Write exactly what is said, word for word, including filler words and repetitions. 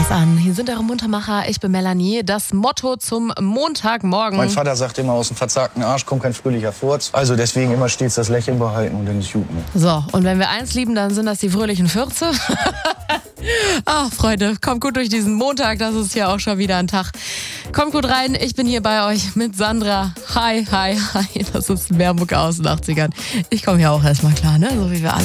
was an. Hier sind eure Muntermacher. Ich bin Melanie. Das Motto zum Montagmorgen. Mein Vater sagt immer, aus dem verzagten Arsch kommt kein fröhlicher Furz. Also deswegen immer stets das Lächeln behalten und dann ist gut. Ne? So, und wenn wir eins lieben, dann sind das die fröhlichen Fürze. Ach, Freunde, kommt gut durch diesen Montag. Das ist ja auch schon wieder ein Tag. Kommt gut rein. Ich bin hier bei euch mit Sandra. Hi, hi, hi. Das ist Meermucke aus den achtzigern. Ich komme hier auch erstmal klar, ne? So wie wir alle.